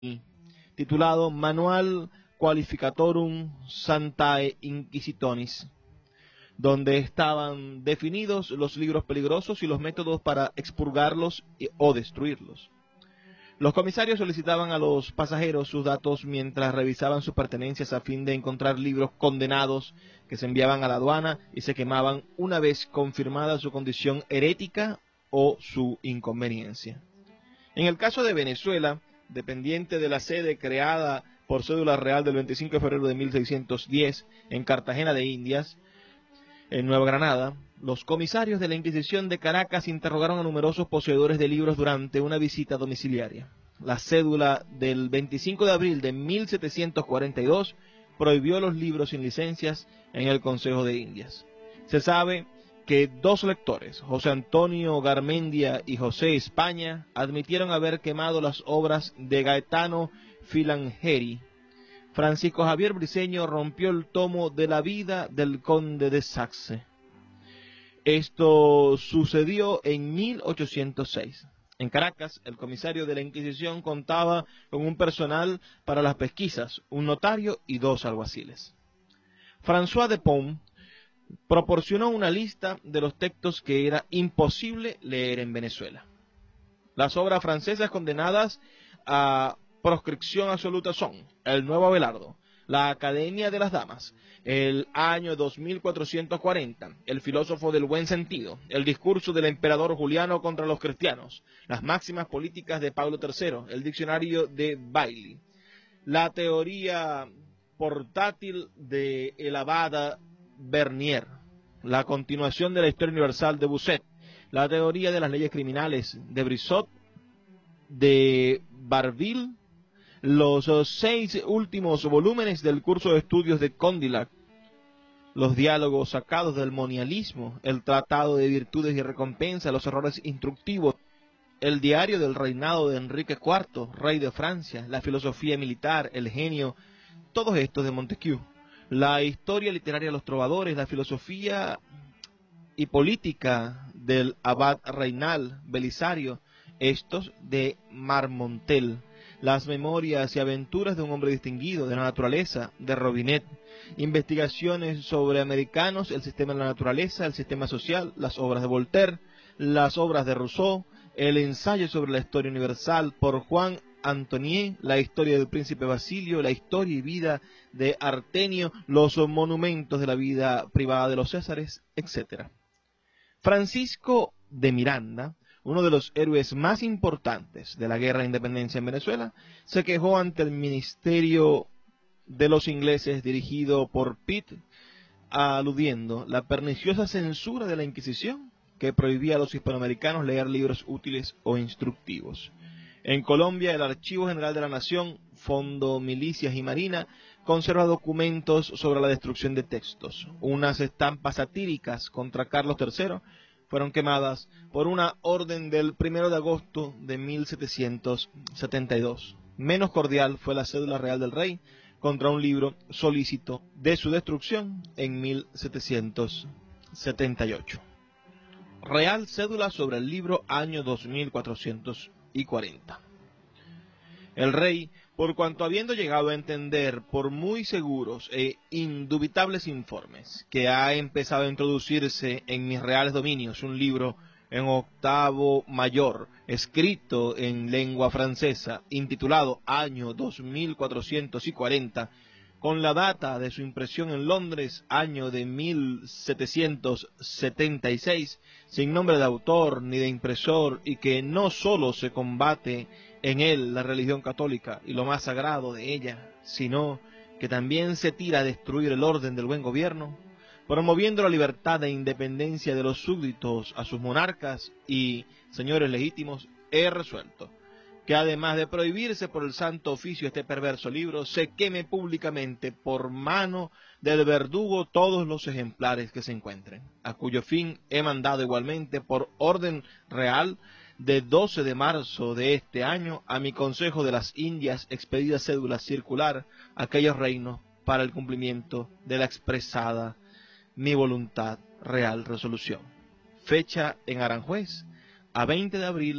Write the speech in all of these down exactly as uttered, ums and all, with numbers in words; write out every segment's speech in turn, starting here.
titulado Manual Qualificatorum Sanctae Inquisitoris, donde estaban definidos los libros peligrosos y los métodos para expurgarlos o destruirlos. Los comisarios solicitaban a los pasajeros sus datos mientras revisaban sus pertenencias a fin de encontrar libros condenados que se enviaban a la aduana y se quemaban una vez confirmada su condición herética o su inconveniencia. En el caso de Venezuela, dependiente de la sede creada por cédula real del veinticinco de febrero de mil seiscientos diez en Cartagena de Indias, en Nueva Granada, los comisarios de la Inquisición de Caracas interrogaron a numerosos poseedores de libros durante una visita domiciliaria. La cédula del veinticinco de abril de mil setecientos cuarenta y dos prohibió los libros sin licencias en el Consejo de Indias. Se sabe que dos lectores, José Antonio Garmendia y José España, admitieron haber quemado las obras de Gaetano Filangeri. Francisco Javier Briceño rompió el tomo de la vida del conde de Saxe. Esto sucedió en mil ochocientos seis. En Caracas, el comisario de la Inquisición contaba con un personal para las pesquisas, un notario y dos alguaciles. François de Pont proporcionó una lista de los textos que era imposible leer en Venezuela. Las obras francesas condenadas a proscripción absoluta son El Nuevo Abelardo, La Academia de las Damas, El Año dos mil cuatrocientos cuarenta, El Filósofo del Buen Sentido, El Discurso del Emperador Juliano contra los Cristianos, Las Máximas Políticas de Pablo tercero, El Diccionario de Bailly, La Teoría Portátil de el Abad Bernier, La Continuación de la Historia Universal de Busset, La Teoría de las Leyes Criminales de Brissot, de Barville, los seis últimos volúmenes del curso de estudios de Condillac, los diálogos sacados del monialismo, el tratado de virtudes y recompensa, los errores instructivos, el diario del reinado de Enrique cuarto, rey de Francia, la filosofía militar, el genio, todos estos de Montesquieu, la historia literaria de los trovadores, la filosofía y política del abad Reinal Belisario, estos de Marmontel, las memorias y aventuras de un hombre distinguido, de la naturaleza, de Robinet, investigaciones sobre americanos, el sistema de la naturaleza, el sistema social, las obras de Voltaire, las obras de Rousseau, el ensayo sobre la historia universal por Juan Antonier, la historia del príncipe Basilio, la historia y vida de Artenio, los monumentos de la vida privada de los Césares, etcétera. Francisco de Miranda, uno de los héroes más importantes de la guerra de independencia en Venezuela, se quejó ante el ministerio de los ingleses dirigido por Pitt, aludiendo la perniciosa censura de la Inquisición que prohibía a los hispanoamericanos leer libros útiles o instructivos. En Colombia, el Archivo General de la Nación, Fondo Milicias y Marina, conserva documentos sobre la destrucción de textos. Unas estampas satíricas contra Carlos tercero fueron quemadas por una orden del primero de agosto de mil setecientos setenta y dos. Menos cordial fue la cédula real del rey contra un libro solícito de su destrucción en mil setecientos setenta y ocho. Real cédula sobre el libro año dos mil cuatrocientos cuarenta. El rey, por cuanto habiendo llegado a entender por muy seguros e indubitables informes que ha empezado a introducirse en mis reales dominios un libro en octavo mayor, escrito en lengua francesa, intitulado Año dos mil cuatrocientos cuarenta, con la data de su impresión en Londres, año de mil setecientos setenta y seis, sin nombre de autor ni de impresor, y que no sólo se combate en él la religión católica y lo más sagrado de ella, sino que también se tira a destruir el orden del buen gobierno, promoviendo la libertad e independencia de los súbditos a sus monarcas y señores legítimos, he resuelto que además de prohibirse por el santo oficio este perverso libro, se queme públicamente por mano del verdugo todos los ejemplares que se encuentren, a cuyo fin he mandado igualmente por orden real de doce de marzo de este año a mi Consejo de las Indias expedida cédula circular a aquellos reinos para el cumplimiento de la expresada mi voluntad real resolución. Fecha en Aranjuez, a veinte de abril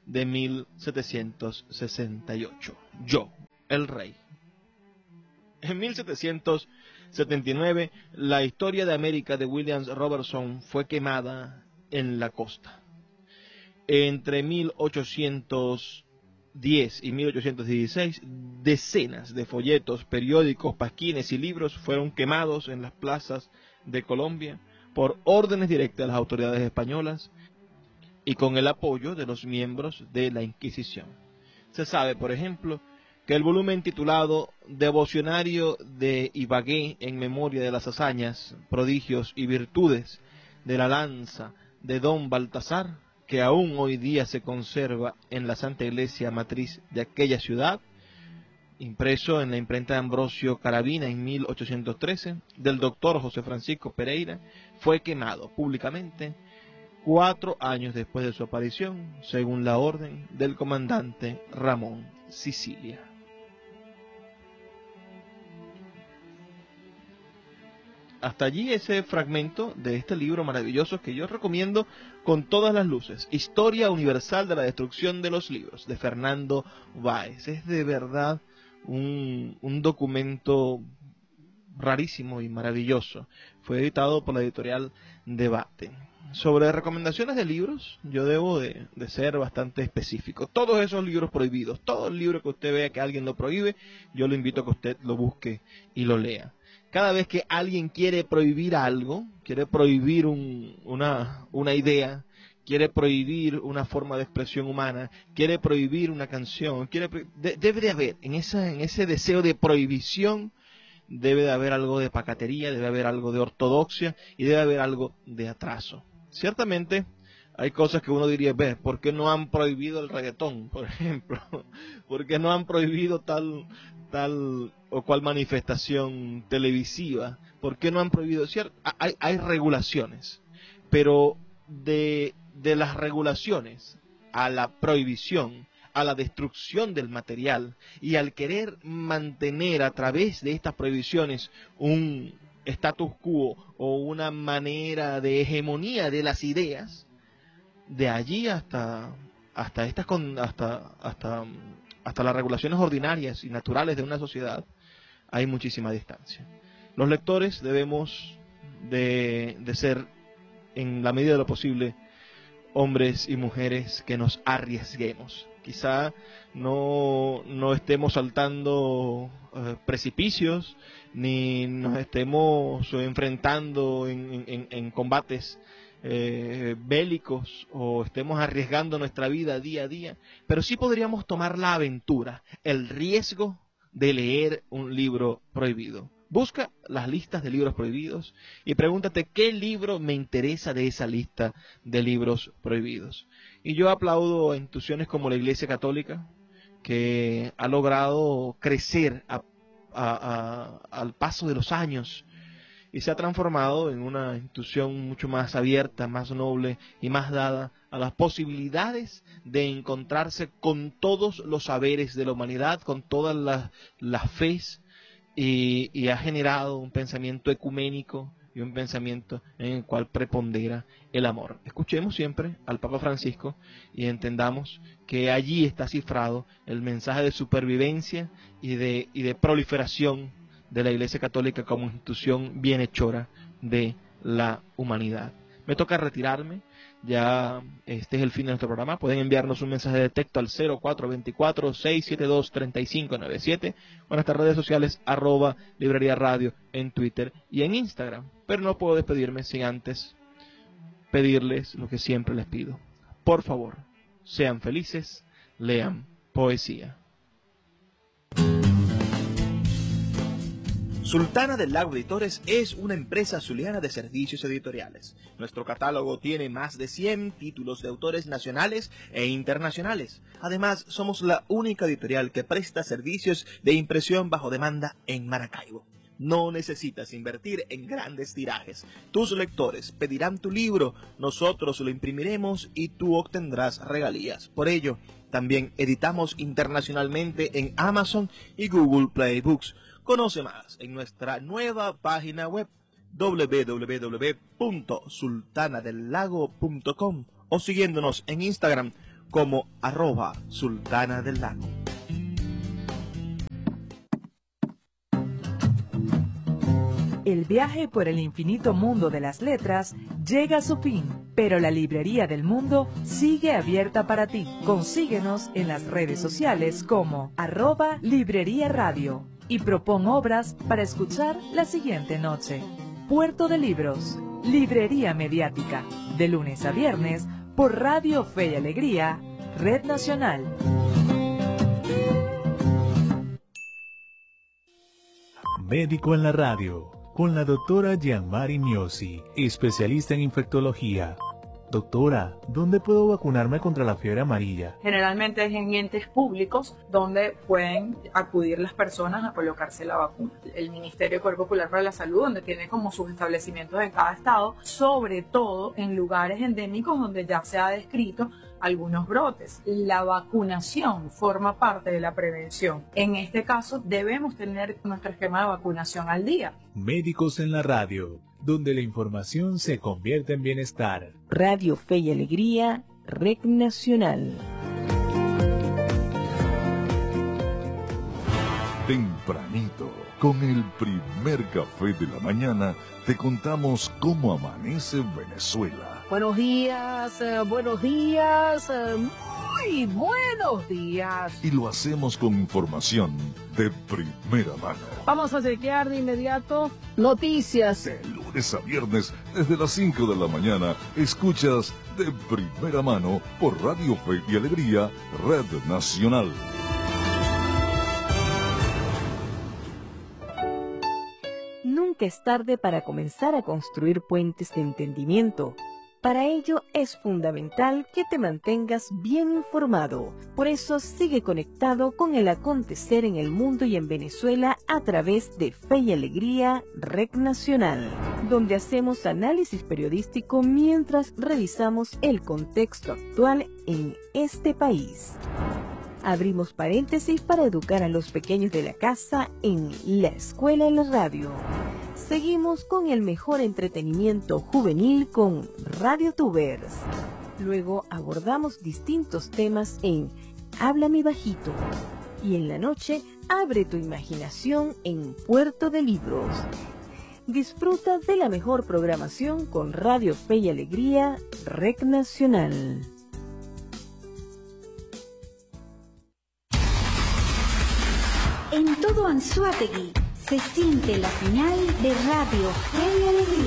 de mil setecientos sesenta y ocho. Yo, el rey. En mil setecientos setenta y nueve, la historia de América de William Robertson fue quemada en la costa. Entre mil ochocientos diez y mil ochocientos dieciséis, decenas de folletos, periódicos, pasquines y libros fueron quemados en las plazas de Colombia por órdenes directas de las autoridades españolas y con el apoyo de los miembros de la Inquisición. Se sabe, por ejemplo, que el volumen titulado Devocionario de Ibagué en memoria de las hazañas, prodigios y virtudes de la lanza de don Baltasar, que aún hoy día se conserva en la Santa Iglesia matriz de aquella ciudad, impreso en la imprenta de Ambrosio Carabina en mil ochocientos trece, del doctor José Francisco Pereira, fue quemado públicamente cuatro años después de su aparición, según la orden del comandante Ramón Sicilia. Hasta allí ese fragmento de este libro maravilloso que yo recomiendo con todas las luces. Historia Universal de la Destrucción de los Libros, de Fernando Báez. Es de verdad un, un documento rarísimo y maravilloso. Fue editado por la editorial Debate. Sobre recomendaciones de libros, yo debo de, de ser bastante específico. Todos esos libros prohibidos, todo el libro que usted vea que alguien lo prohíbe, yo lo invito a que usted lo busque y lo lea. Cada vez que alguien quiere prohibir algo, quiere prohibir un, una, una idea, quiere prohibir una forma de expresión humana, quiere prohibir una canción, quiere de, debe de haber, en, esa, en ese deseo de prohibición, debe de haber algo de pacatería, debe haber algo de ortodoxia y debe haber algo de atraso. Ciertamente hay cosas que uno diría, ve, ¿por qué no han prohibido el reggaetón, por ejemplo? ¿Por qué no han prohibido tal, tal o cual manifestación televisiva? ¿Por qué no han prohibido? Cierto, hay, hay regulaciones, pero de, de las regulaciones a la prohibición, a la destrucción del material y al querer mantener a través de estas prohibiciones un status quo o una manera de hegemonía de las ideas, de allí hasta hasta estas con, hasta hasta hasta las regulaciones ordinarias y naturales de una sociedad, hay muchísima distancia. Los lectores debemos de, de ser, en la medida de lo posible, hombres y mujeres que nos arriesguemos. Quizá no, no estemos saltando eh, precipicios, ni nos estemos enfrentando en, en, en combates eh, bélicos, o estemos arriesgando nuestra vida día a día, pero sí podríamos tomar la aventura, el riesgo de leer un libro prohibido. Busca las listas de libros prohibidos y pregúntate qué libro me interesa de esa lista de libros prohibidos. Y yo aplaudo a instituciones como la Iglesia Católica, que ha logrado crecer a, a, a, al paso de los años y se ha transformado en una institución mucho más abierta, más noble y más dada a las posibilidades de encontrarse con todos los saberes de la humanidad, con todas las, las fes, y, y ha generado un pensamiento ecuménico y un pensamiento en el cual prepondera el amor. Escuchemos siempre al Papa Francisco y entendamos que allí está cifrado el mensaje de supervivencia y de, y de proliferación de la Iglesia Católica como institución bienhechora de la humanidad. Me toca retirarme, ya este es el fin de nuestro programa. Pueden enviarnos un mensaje de texto al cero cuatro dos cuatro, seis siete dos, tres cinco nueve siete o en nuestras redes sociales arroba Librería Radio en Twitter y en Instagram. Pero no puedo despedirme sin antes pedirles lo que siempre les pido. Por favor, sean felices, lean poesía. Sultana del Lago Editores es una empresa zuliana de servicios editoriales. Nuestro catálogo tiene más de cien títulos de autores nacionales e internacionales. Además, somos la única editorial que presta servicios de impresión bajo demanda en Maracaibo. No necesitas invertir en grandes tirajes. Tus lectores pedirán tu libro, nosotros lo imprimiremos y tú obtendrás regalías. Por ello, también editamos internacionalmente en Amazon y Google Play Books. Conoce más en nuestra nueva página web doble u doble u doble u punto sultana del lago punto com o siguiéndonos en Instagram como arroba Sultana del Lago. El viaje por el infinito mundo de las letras llega a su fin, pero la Librería del Mundo sigue abierta para ti. Consíguenos en las redes sociales como arroba Librería Radio y propon obras para escuchar la siguiente noche. Puerto de Libros, Librería Mediática, de lunes a viernes por Radio Fe y Alegría, Red Nacional. Médico en la radio, con la doctora Gianmari Miosi, especialista en infectología. Doctora, ¿dónde puedo vacunarme contra la fiebre amarilla? Generalmente es en entes públicos donde pueden acudir las personas a colocarse la vacuna. El Ministerio del Poder Popular para la Salud, donde tiene como sus establecimientos en cada estado, sobre todo en lugares endémicos donde ya se ha descrito algunos brotes. La vacunación forma parte de la prevención. En este caso, debemos tener nuestro esquema de vacunación al día. Médicos en la radio, donde la información se convierte en bienestar. Radio Fe y Alegría, Red Nacional. Tempranito, con el primer café de la mañana, te contamos cómo amanece Venezuela. Buenos días, eh, buenos días, eh, muy buenos días. Y lo hacemos con información de primera mano. Vamos a chequear de inmediato noticias. De lunes a viernes, desde las cinco de la mañana, escuchas de primera mano por Radio Fe y Alegría, Red Nacional. Nunca es tarde para comenzar a construir puentes de entendimiento. Para ello es fundamental que te mantengas bien informado. Por eso sigue conectado con el acontecer en el mundo y en Venezuela a través de Fe y Alegría, Red Nacional, donde hacemos análisis periodístico mientras revisamos el contexto actual en este país. Abrimos paréntesis para educar a los pequeños de la casa en La Escuela en la Radio. Seguimos con el mejor entretenimiento juvenil con Radio Tubers. Luego abordamos distintos temas en Háblame Bajito. Y en la noche, abre tu imaginación en Puerto de Libros. Disfruta de la mejor programación con Radio Fe y Alegría, Red Nacional. En todo Anzoátegui se siente la final de Radio Fe y Alegría.